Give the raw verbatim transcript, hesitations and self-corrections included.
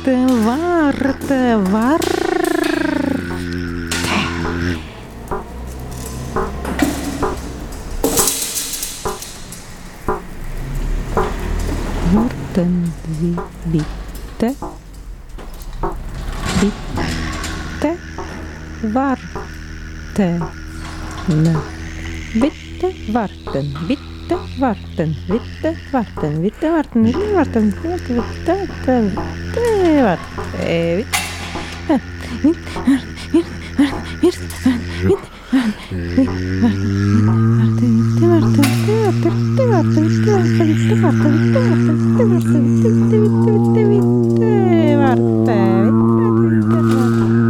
Varte, varte. Varten vi bitte. Bitte. Varten. Bitte varten. Bitte varten. Bitte varten. Bitte varten. Bitte varten. Bitte varten. Bitte varten. Bitte varten.